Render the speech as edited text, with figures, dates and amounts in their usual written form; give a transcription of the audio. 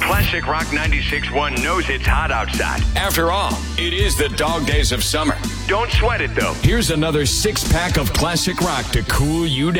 Classic Rock 96.1 knows it's hot outside. After all, it is the dog days of summer. Don't sweat it, though. Here's another 6-pack of classic rock to cool you down.